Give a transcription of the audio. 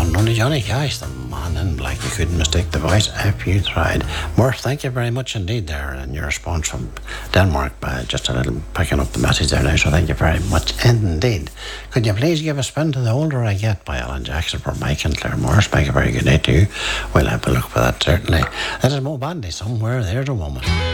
one, only Johnny Cash, the man in black. You couldn't mistake the voice if you tried. Murph, thank you very much indeed there, and your response from Denmark, just a little picking up the message there now, so thank you very much indeed. Could you please give a spin to The Older I Get by Alan Jackson for Mike and Claire Morris? Make a very good night to you. We'll have a look for that, certainly. That is Mo Bandy, Somewhere There's a Woman.